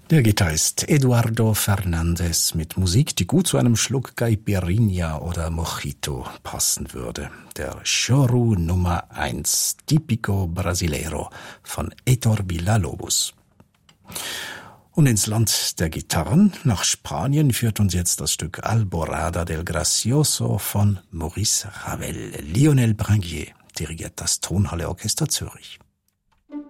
Der Gitarrist Eduardo Fernandez mit Musik, die gut zu einem Schluck Caipirinha oder Mojito passen würde. Der Choro Nummer 1, Típico Brasileiro von Héctor Villa-Lobos. Und ins Land der Gitarren, nach Spanien, führt uns jetzt das Stück Alborada del Gracioso von Maurice Ravel. Lionel Bringuier dirigiert das Tonhalle Orchester Zürich.